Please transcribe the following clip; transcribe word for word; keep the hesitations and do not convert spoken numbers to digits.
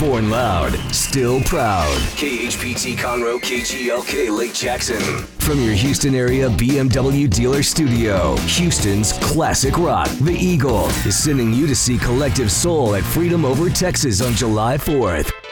Born loud, still proud. K H P T Conroe, K G L K Lake Jackson. From your Houston area B M W dealer studio, Houston's classic rock, The Eagle, is sending you to see Collective Soul at Freedom Over Texas on July fourth.